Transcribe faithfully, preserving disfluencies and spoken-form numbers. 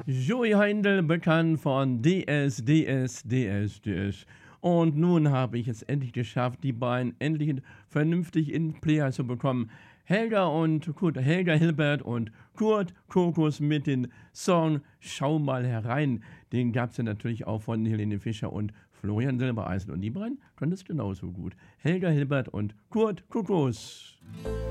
Joey Heindl, bekannt von D S, D S, D S, D S. Und nun habe ich es endlich geschafft, die beiden endlich vernünftig in Player zu bekommen. Helga und Kurt, Helga Hilbert und Kurt Kokos mit dem Song Schau mal herein. Den gab es ja natürlich auch von Helene Fischer und Florian Silbereisen. Und die beiden können es genauso gut. Helga Hilbert und Kurt Kokos.